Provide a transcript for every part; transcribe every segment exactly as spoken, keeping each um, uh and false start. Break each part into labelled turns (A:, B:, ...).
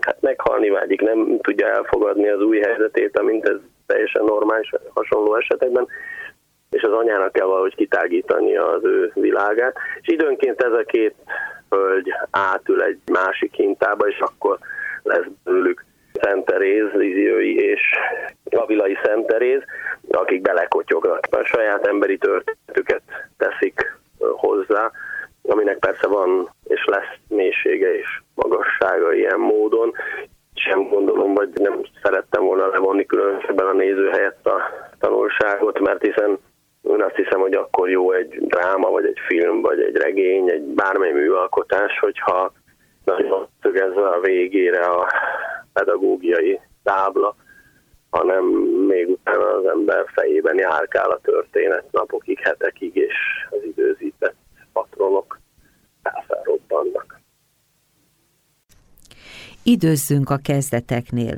A: hát meghalni vágyik, nem tudja elfogadni az új helyzetét, amint ez teljesen normális hasonló esetekben, és az anyának kell valahogy kitágítania az ő világát. És időnként ez a két hölgy átül egy másik hintába, és akkor lesz belőlük Szent Teréz, Lisieux és Avilai Szent Teréz, akik belekotyognak. A saját emberi történetüket teszik hozzá, aminek persze van és lesz mélysége és magassága ilyen módon. Sem gondolom, vagy nem szerettem volna levonni különösebben a néző helyett a tanulságot, mert hiszen én azt hiszem, hogy akkor jó egy dráma, vagy egy film, vagy egy regény, egy bármely műalkotás, hogyha nagyon szögezve a végére a pedagógiai tábla, hanem még utána az ember fejében járkál a történet napokig, hetekig, és az időzített patronok felrobbannak.
B: Időzzünk a kezdeteknél.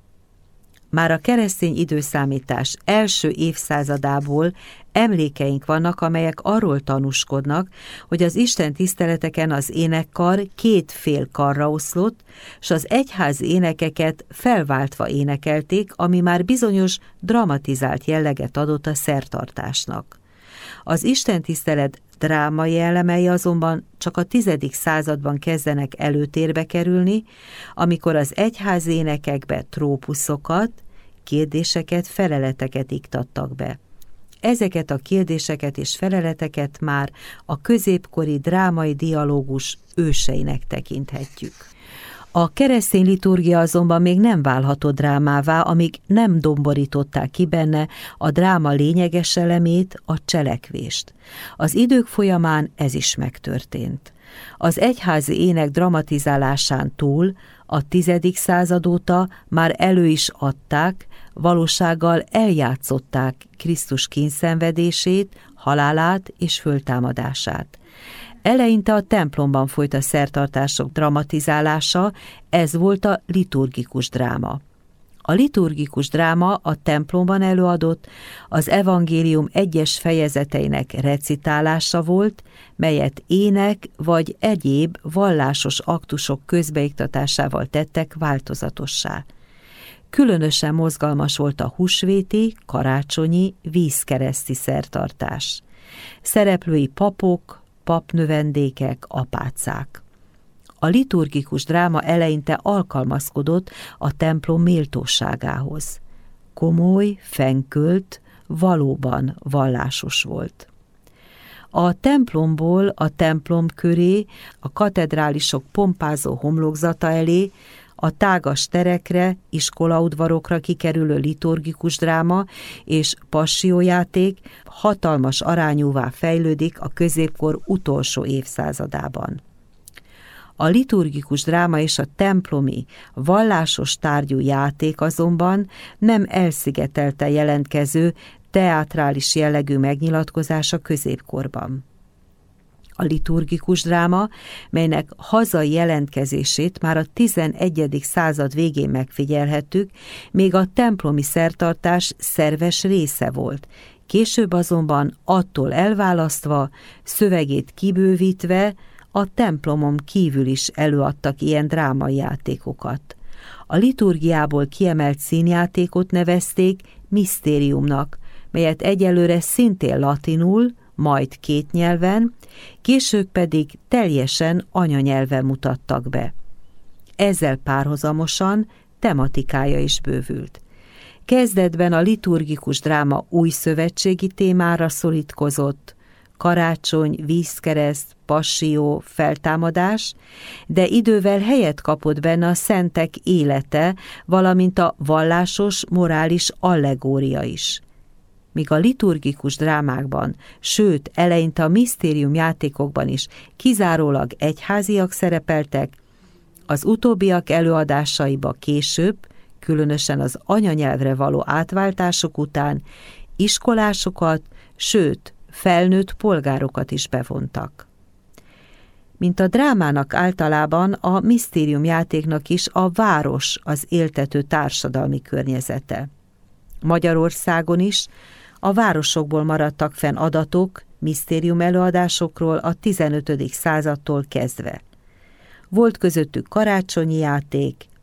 B: Már a keresztény időszámítás első évszázadából emlékeink vannak, amelyek arról tanúskodnak, hogy az Isten tiszteleteken az énekkar két fél karra oszlott, s az egyház énekeket felváltva énekelték, ami már bizonyos dramatizált jelleget adott a szertartásnak. Az Isten tisztelet drámai elemei azonban csak a tizedik században kezdenek előtérbe kerülni, amikor az egyház énekekbe trópuszokat, kérdéseket, feleleteket iktattak be. Ezeket a kérdéseket és feleleteket már a középkori drámai dialógus őseinek tekinthetjük. A keresztény liturgia azonban még nem válhatott drámává, amíg nem domborították ki benne a dráma lényeges elemét, a cselekvést. Az idők folyamán ez is megtörtént. Az egyházi ének dramatizálásán túl a tizedik század óta már elő is adták, valósággal eljátszották Krisztus kínszenvedését, halálát és föltámadását. Eleinte a templomban folyt a szertartások dramatizálása, ez volt a liturgikus dráma. A liturgikus dráma a templomban előadott, az evangélium egyes fejezeteinek recitálása volt, melyet ének vagy egyéb vallásos aktusok közbeiktatásával tettek változatossá. Különösen mozgalmas volt a húsvéti, karácsonyi, vízkereszti szertartás. Szereplői papok, papnövendékek, apácák. A liturgikus dráma eleinte alkalmazkodott a templom méltóságához. Komoly, fennkölt, valóban vallásos volt. A templomból a templom köré, a katedrálisok pompázó homlokzata elé, a tágas terekre, iskolaudvarokra kikerülő liturgikus dráma és passió-játék hatalmas arányúvá fejlődik a középkor utolsó évszázadában. A liturgikus dráma és a templomi, vallásos tárgyú játék azonban nem elszigetelte jelentkező, teátrális jellegű megnyilatkozás a középkorban. A liturgikus dráma, melynek hazai jelentkezését már a tizenegyedik század végén megfigyelhettük, még a templomi szertartás szerves része volt, később azonban attól elválasztva, szövegét kibővítve, a templomon kívül is előadtak ilyen drámai játékokat. A liturgiából kiemelt színjátékot nevezték misztériumnak, melyet egyelőre szintén latinul, majd két nyelven, később pedig teljesen anyanyelven mutattak be. Ezzel párhuzamosan tematikája is bővült. Kezdetben a liturgikus dráma új szövetségi témára szorítkozott, karácsony, vízkereszt, passió, feltámadás, de idővel helyet kapott benne a szentek élete, valamint a vallásos, morális allegória is. Míg a liturgikus drámákban, sőt, eleinte a misztérium játékokban is kizárólag egyháziak szerepeltek, az utóbbiak előadásaiba később, különösen az anyanyelvre való átváltások után iskolásokat, sőt, felnőtt polgárokat is bevontak. Mint a drámának általában, a misztériumjátéknak is a város az éltető társadalmi környezete. Magyarországon is a városokból maradtak fenn adatok misztérium előadásokról a tizenötödik századtól kezdve. Volt közöttük karácsonyi játék,